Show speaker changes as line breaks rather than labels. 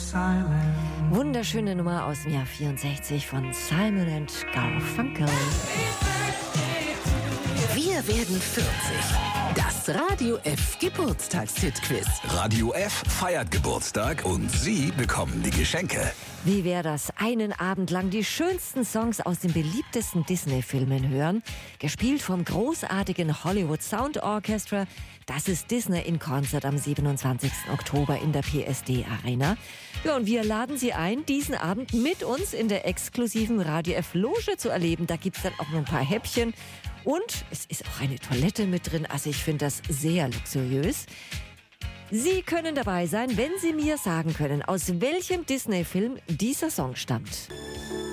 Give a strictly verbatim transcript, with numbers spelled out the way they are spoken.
Wunderschöne Nummer aus dem Jahr vierundsechzig von Simon and Garfunkel.
Wir werden vierzig. Das Radio F Geburtstagshit-Quiz.
Radio F feiert Geburtstag und Sie bekommen die Geschenke.
Wie wäre das? Einen Abend lang die schönsten Songs aus den beliebtesten Disney-Filmen hören. Gespielt vom großartigen Hollywood Sound Orchestra. Das ist Disney in Concert am siebenundzwanzigsten Oktober in der P S D Arena. Ja, und wir laden Sie ein, diesen Abend mit uns in der exklusiven Radio F Loge zu erleben. Da gibt's dann auch noch ein paar Häppchen. Und es ist auch eine Toilette mit drin. Also ich finde das sehr luxuriös. Sie können dabei sein, wenn Sie mir sagen können, aus welchem Disney-Film dieser Song stammt.